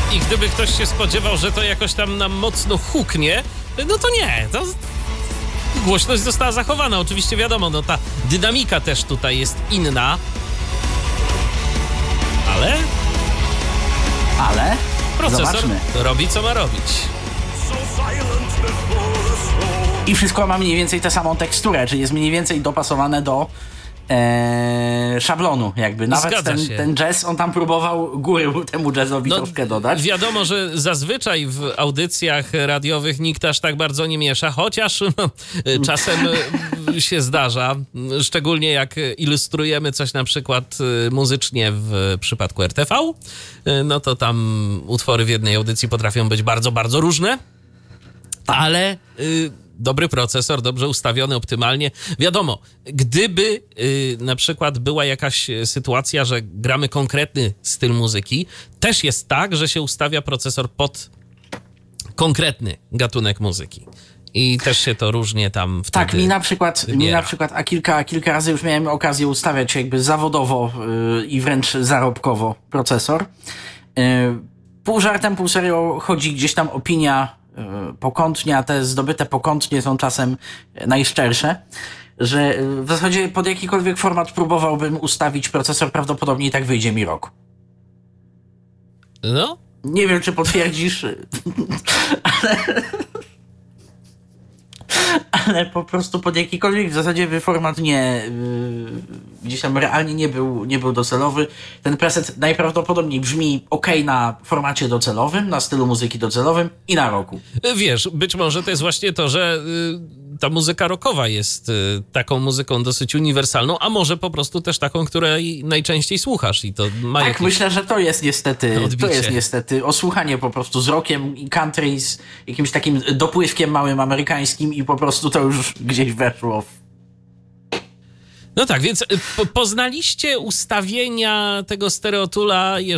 I gdyby ktoś się spodziewał, że to jakoś tam nam mocno huknie, no to nie, to głośność została zachowana. Oczywiście wiadomo, no ta dynamika też tutaj jest inna, ale procesor zobaczmy. Robi co ma robić. I wszystko ma mniej więcej tę samą teksturę, czyli jest mniej więcej dopasowane do szablonu jakby. Nawet ten jazz, on tam próbował góry temu jazzowi troszkę dodać. Wiadomo, że zazwyczaj w audycjach radiowych nikt aż tak bardzo nie miesza, chociaż czasem się zdarza, szczególnie jak ilustrujemy coś na przykład muzycznie w przypadku RTV, no to tam utwory w jednej audycji potrafią być bardzo, bardzo różne, ale dobry procesor, dobrze ustawiony optymalnie. Wiadomo, gdyby na przykład była jakaś sytuacja, że gramy konkretny styl muzyki, też jest tak, że się ustawia procesor pod konkretny gatunek muzyki. I też się to różnie tam wtedy tak, mi na przykład, kilka razy już miałem okazję ustawiać jakby zawodowo i wręcz zarobkowo procesor. Pół żartem, pół serio chodzi gdzieś tam opinia pokątnie, a te zdobyte pokątnie są czasem najszczersze, że w zasadzie pod jakikolwiek format próbowałbym ustawić procesor, prawdopodobnie i tak wyjdzie mi rok. No? Nie wiem, czy potwierdzisz, ale po prostu pod jakikolwiek w zasadzie format gdzieś tam realnie nie był docelowy. Ten preset najprawdopodobniej brzmi na formacie docelowym, na stylu muzyki docelowym i na roku. Wiesz, być może to jest właśnie to, że ta muzyka rockowa jest taką muzyką dosyć uniwersalną, a może po prostu też taką, której najczęściej słuchasz i to ma tak, myślę, że to jest niestety osłuchanie po prostu z rockiem i country, z jakimś takim dopływkiem małym amerykańskim i po prostu to już gdzieś weszło. No tak, więc poznaliście ustawienia tego stereotula,